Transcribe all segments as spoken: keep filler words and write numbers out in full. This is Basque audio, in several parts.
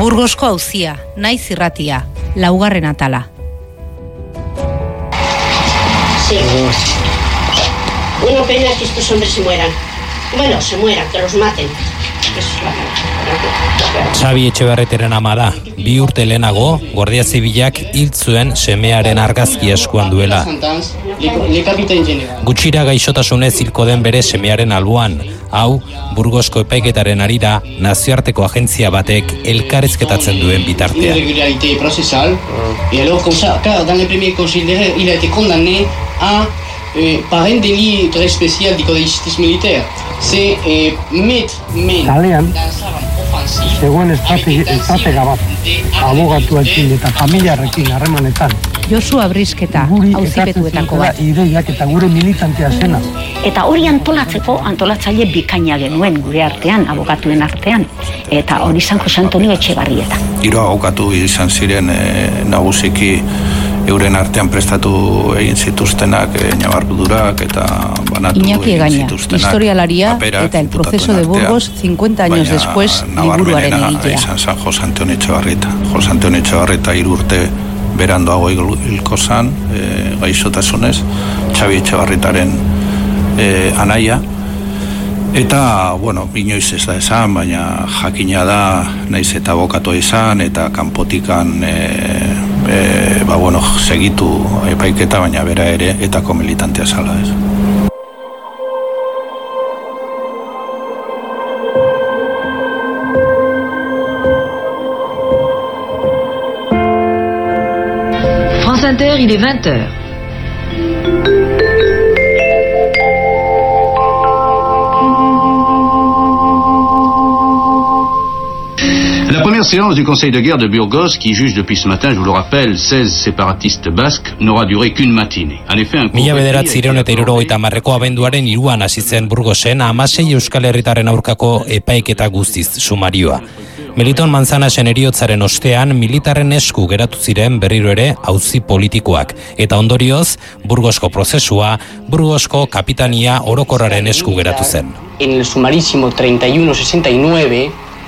Burgosko auzia, naiz irratia, laugarren atala. Sí. Una pena que estos hombres se mueran. Bueno, se mueran, que los maten. Xabi Etxebarreteren ama da. Bi urte lehenago, Guardia Zibilak hil zuen semearen argazki eskuan duela. Gutxira gaixotasunez hilko den bere semearen alboan. Hau, Burgosko epaiketaren harira, nazioarteko agentzia batek elkarrizketatzen duen bitartea. Euh, par un délit très spécial du Code de justice militaire. C'est euh, mettre kalean, zegoen estratega bat, abogatuekin eta familiarrekin harremanetan. Josu Abrisketa, auzipetuetako bat. Ideiak eta gure militantea zena. Eta hori antolatzeko antolatzaile bikaina genuen gure artean, abogatuen artean. Eta hori San Jose Antonio Etxebarrieta. Hiru abokatu izan ziren e, nagusiki euren artean prestatu egin zituztenak e, ñabardurak eta banatu Iñaki egin Egaña, zituztenak. Historialaria eta el proceso de Burgos cincuenta años después liburuaren egilea. Izan San Jose Antonio Etxebarrieta. Jose Antonio Etxebarrieta hiru urte berandoago hilko zan, e, gaixotasunez, Xabi Etxebarrietaren e, anaia. Eta, bueno, inoiz ez da esan, baina jakina da, naiz eta abokatua izan, eta kanpotikan e, e, ba, bueno, segitu epaiketa, baina bera ere, etako militantea zala ez. France Inter, il est vingt heures. La première séance du Conseil de guerre de Burgos, qui juge depuis ce matin, je vous le rappelle, seize séparatistes basques, n'aura duré qu'une matinée. En effet, un Mila bederatziehun eta hirurogeita hamarreko abenduaren hiruan hasi zen Burgosen hamasei Euskal Herritarren aurkako epaiketa guztiz sumarioa. Meliton Manzanasen heriotzaren ostean militarren esku geratu ziren berriro ere auzi politikoak eta ondorioz Burgosko prozesua, Burgosko kapitania orokorraren esku geratu zen. En el sumarísimo treinta y uno sesenta y nueve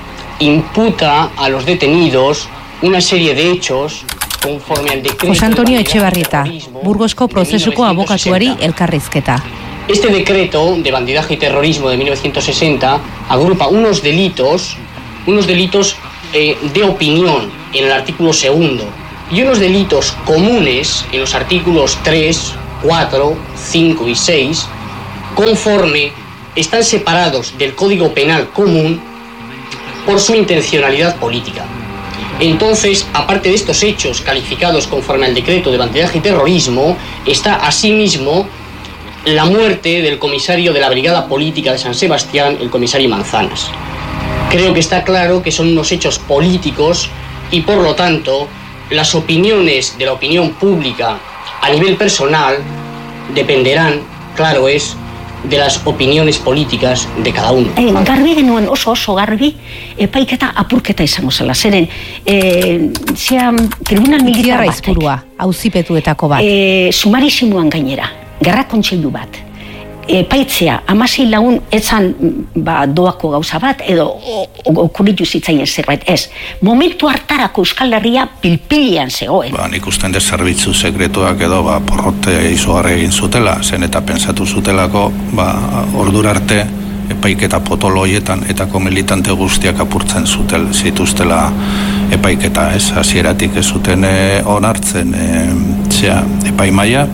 imputa a los detenidos una serie de hechos conforme al decreto. Jose Antonio Etxebarrieta, Burgosko prozesuko abokatuari elkarrizketa. Este decreto de bandidaje y terrorismo de mil novecientos sesenta agrupa unos delitos, unos delitos eh, de opinión en el artículo segundo y unos delitos comunes en los artículos tres, cuatro, cinco y seis, conforme están separados del Código Penal común por su intencionalidad política. Entonces, aparte de estos hechos calificados conforme al decreto de bandidaje y terrorismo, está asimismo la muerte del comisario de la Brigada Política de San Sebastián, el comisario Manzanas. Creo que está claro que son unos hechos políticos y, por lo tanto, las opiniones de la opinión pública a nivel personal dependerán, claro es, de las opiniones políticas de cada uno. E, garbi genuen oso oso garbi, epaiketa apurketa izango zela. Zeren, e, zean tribunal militar batek. Izpurua, auzipetuetako bat. E, sumarizimoan gainera, gerra kontseilu bat. Epaitzea, hamasei lagun etzan ba, doako gauza bat, edo okurritu zitzaien zerbait, ez. Momentu hartarako Euskal Herria pilpilian zegoen. Ba, nik usten de zerbitzu sekretuak edo ba, porrote izugarri egin zutela, zen eta pensatu zutelako, ba, ordura arte, epaiketa potolo hoietan etako militante guztiak apurtzen zutel, zituztela epaiketa, ez, hasieratik ez zuten e, onartzen e, zea, epaimaia,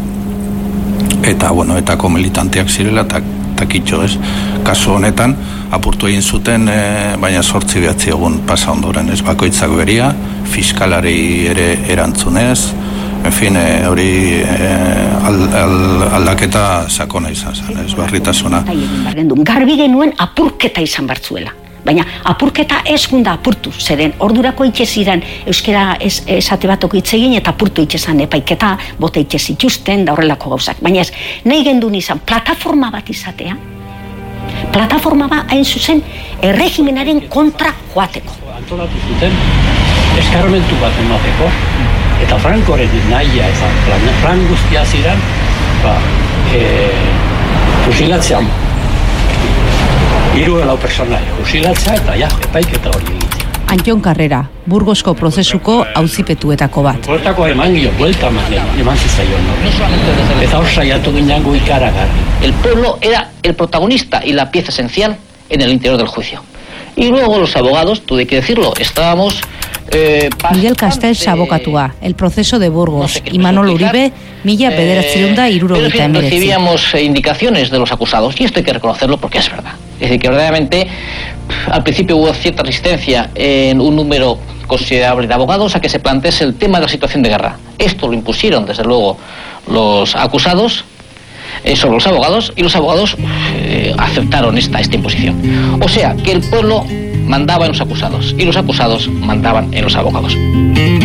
eta, bueno, etako militanteak zirela, eta takitxo, ez. Kasu honetan, apurtu egin zuten, e, baina sortzi behatzi egun pasa ondoren, ez, bakoitzak beria, fiskalari ere erantzunez, en fin, e, hori e, al, al, aldaketa sakona izan zen, ez, barritasuna. Garbi genuen apurketa izan bartzuela. Baina apurketa ez gunda apurtu, zeren ordurako itxezidan euskera ez, esate batoko itzegin eta apurtu itxezan epaiketa, bota itxezituzten da horrelako gauzak. Baina ez, nahi gendun izan, plataforma bat izatea, plataforma bat hain zuzen erregimenaren kontra joateko. Antolatu zuten eskarmentu bat emateko, eta Frankoren nahia ezan, plan, plan guztia ziren, ba, e, fusilatzean. Hiru lau personaia, fusilatzea eta ja, epaiketa hori egitea. Antion Carrera, Burgosko prozesuko auzipetuetako bat. Hortako eman gio, buelta eman, eman zizaion. No? Eta hor saiatu ginen gu ikaragarri. El pueblo era el protagonista y la pieza esencial en el interior del juicio. Y luego los abogados, tú hay que decirlo, estábamos... Eh, Miguel Castells abokatua, el proceso de Burgos, no sé Imanol Uribe, mila bederatziehun hirurogeita hemeretzi. Recibíamos eh, indicaciones de los acusados, y esto hay que reconocerlo porque es verdad. Es decir, que verdaderamente al principio hubo cierta resistencia en un número considerable de abogados a que se plantease el tema de la situación de guerra. Esto lo impusieron, desde luego, los acusados eh, sobre los abogados, y los abogados eh, aceptaron esta, esta imposición. O sea, que el pueblo mandaba en los acusados y los acusados mandaban en los abogados.